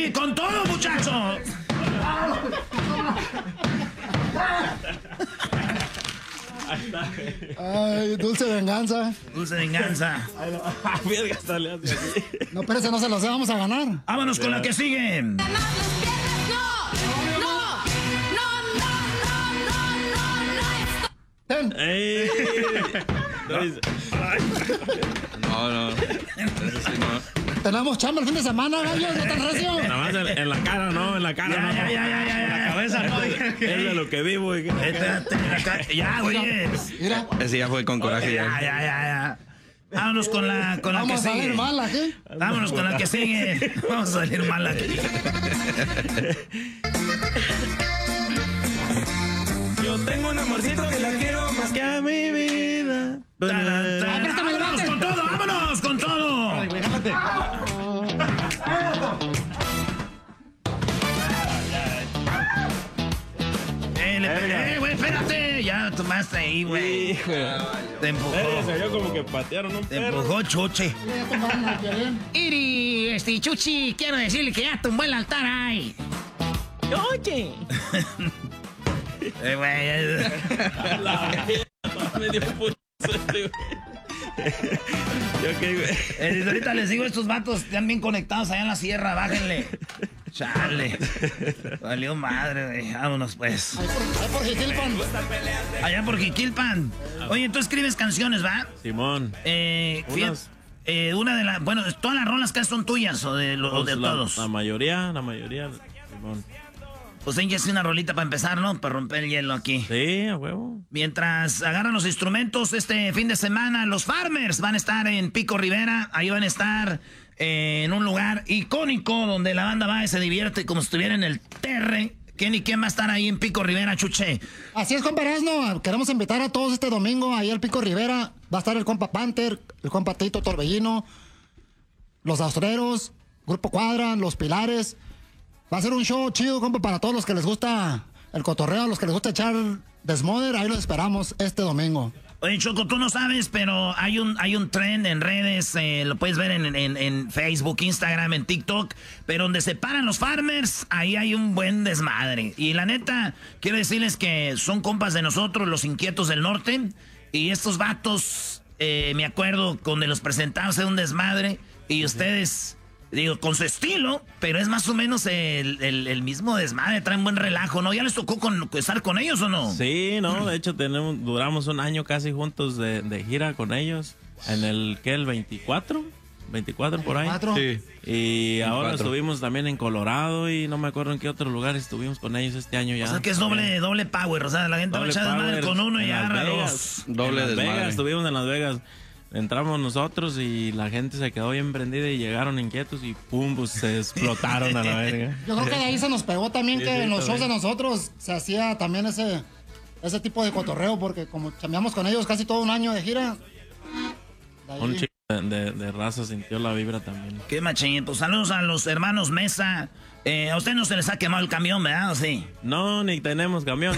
Sí, con todo, muchachos. Ay, dulce venganza. Dulce venganza. No, pero ese no se lo sé, vamos a ganar. Vámonos con la que sigue. Ten. No. Eso sí, no. Tenemos chamba el fin de semana, gallo, no tan recio. Nada más en la cara, no, en la cara. Ya. En la cabeza, no. Es de lo que vivo. Espérate, ya, güey. Mira. Ese ya fue con coraje. Ya. Vámonos con la que Vamos a sigue. salir mal aquí. Vámonos con la que sigue. Vamos a salir mal aquí. Yo tengo un amorcito que la quiero más que a mi vida. Vámonos con todo, vámonos con todo. Ay, güey, jápate. Güey, espérate. Ya tomaste ahí, güey. Te empujó. Se vio como que patearon un Te perro. empujó Chuche. Ya tomaron el violín. Iri, Chuchi, quiero decirle que ya tumbó el altar ahí. Oye. Me dio un putazo este, güey. ¿Yo qué, güey? Ahorita les digo, estos vatos están bien conectados allá en la sierra, bájenle. Chale. Valió madre, güey. Vámonos, pues. Ahí por Jiquilpan. Allá por Jiquilpan. Oye, tú escribes canciones, ¿va? Simón. Fíjate, una de las... Bueno, todas las rolas que son tuyas o de todos. La mayoría, Simón. Pues ella es una rolita para empezar, ¿no? Para romper el hielo aquí. Sí, a huevo. Mientras agarran los instrumentos este fin de semana, los Farmers van a estar en Pico Rivera. Ahí van a estar en un lugar icónico donde la banda va y se divierte como si estuviera en el Terre. ¿Quién y quién va a estar ahí en Pico Rivera, Chuche? Así es, compa Erasmo. Queremos invitar a todos este domingo ahí al Pico Rivera. Va a estar el compa Panther, el compa Tito Torbellino, los Austreros, Grupo Cuadra, los Pilares. Va a ser un show chido, compa, para todos los que les gusta el cotorreo, los que les gusta echar desmoder. Ahí los esperamos este domingo. Oye, Choco, tú no sabes, pero hay un trend en redes, lo puedes ver en Facebook, Instagram, en TikTok, pero donde se paran los Farmers, ahí hay un buen desmadre. Y la neta, quiero decirles que son compas de nosotros, los Inquietos del Norte, y estos vatos, me acuerdo, cuando los presentamos en un desmadre, y ustedes... Digo, con su estilo, pero es más o menos el mismo desmadre, traen buen relajo, ¿no? ¿Ya les tocó estar con ellos o no? Sí, no, de hecho duramos un año casi juntos de gira con ellos. En el 24 por ahí. 24. Sí. Y 24. ahora estuvimos también en Colorado y no me acuerdo en qué otro lugar estuvimos con ellos este año ya. O sea que es doble power, o sea, la gente va a echar desmadre con uno y agarra dos. Doble en Las desmadre. Vegas, estuvimos en Las Vegas. Entramos nosotros y la gente se quedó bien prendida y llegaron inquietos y pum, pues se explotaron a la verga. Yo creo que de ahí se nos pegó también Sí, que sí, en los shows de también. nosotros se hacía también ese tipo de cotorreo, porque como chambeamos con ellos casi todo un año de gira. De ahí- Un chico de raza sintió la vibra también. Qué machín, pues saludos a los hermanos Mesa. A usted no se les ha quemado el camión, ¿verdad? ¿O sí? No, ni tenemos camión.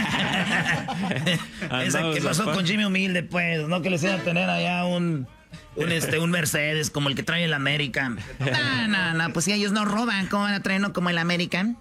¿Qué pasó con Jimmy Humilde, pues? ¿No que les iba a tener allá un Mercedes como el que trae el American? No, pues si ellos no roban, ¿cómo van a traer uno como el American?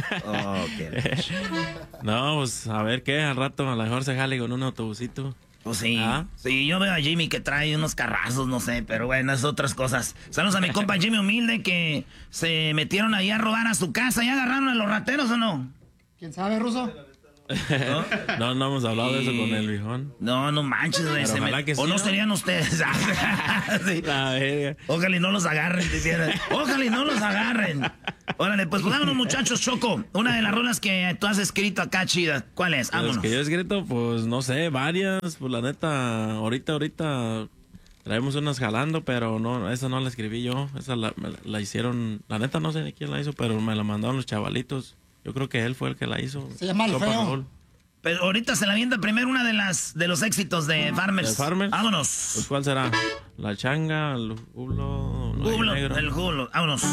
No, pues a ver qué, al rato a lo mejor se jale con un autobusito. Pues sí, ¿Ah? sí, yo veo a Jimmy que trae unos carrazos, no sé, pero bueno, es otras cosas. Saludos a mi compa Jimmy Humilde que se metieron ahí a robar a su casa. ¿Ya agarraron a los rateros o no? ¿Quién sabe, Ruso? No hemos hablado de eso con el viejón. No manches, güey. Pero ojalá que sí, o no ¿no? serían ustedes. Sí. La verga. Ojalá y no los agarren, decían. Ojalá y no los agarren. Órale, pues vámonos, muchachos. Choco, una de las rolas que tú has escrito acá, chida. ¿Cuál es? Los Vámonos. que yo he escrito, pues no sé, varias. Pues la neta, ahorita traemos unas jalando, pero no, esa no la escribí yo. Esa la hicieron, la neta no sé ni quién la hizo, pero me la mandaron los chavalitos. Yo creo que él fue el que la hizo. Se llama El Compa Feo. Raúl. Pero ahorita se la avienta primero una de los éxitos de Farmers. ¿De Farmers? Vámonos. Pues ¿cuál será? La changa, el jublo, El julo. Vámonos.